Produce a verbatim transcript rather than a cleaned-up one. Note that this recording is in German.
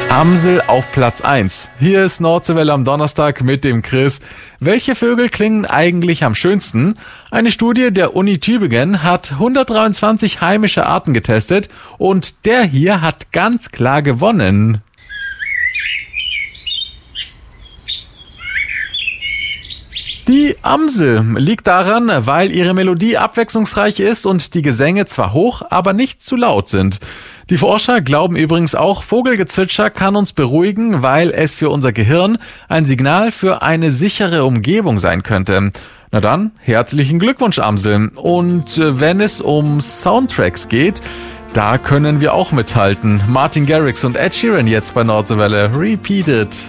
Amsel auf Platz eins. Hier ist Nordseewelle am Donnerstag mit dem Chris. Welche Vögel klingen eigentlich am schönsten? Eine Studie der Uni Tübingen hat hundertdreiundzwanzig heimische Arten getestet und der hier hat ganz klar gewonnen. Die Amsel liegt daran, weil ihre Melodie abwechslungsreich ist und die Gesänge zwar hoch, aber nicht zu laut sind. Die Forscher glauben übrigens auch, Vogelgezwitscher kann uns beruhigen, weil es für unser Gehirn ein Signal für eine sichere Umgebung sein könnte. Na dann, herzlichen Glückwunsch, Amsel. Und wenn es um Soundtracks geht, da können wir auch mithalten. Martin Garrix und Ed Sheeran jetzt bei Nordseewelle. Repeat it.